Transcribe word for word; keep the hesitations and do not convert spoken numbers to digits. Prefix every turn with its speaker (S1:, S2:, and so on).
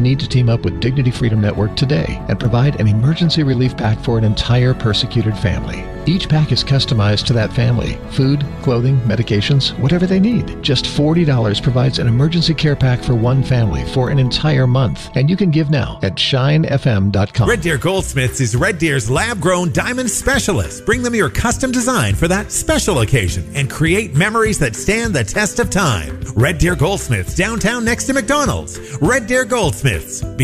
S1: need to team up with Dignity Freedom Network today and provide an emergency relief pack for an entire persecuted family. Each pack is customized to that family. Food, clothing, medications, whatever they need. Just forty dollars provides an emergency care pack for one family for an entire month. And you can give now at shine f m dot com.
S2: Red Deer Goldsmiths is Red Deer's lab-grown diamond specialist. Bring them your custom design for that special occasion and create memories that stand the test of time. Red Deer Goldsmiths, downtown next to McDonald's. Red Deer Goldsmiths.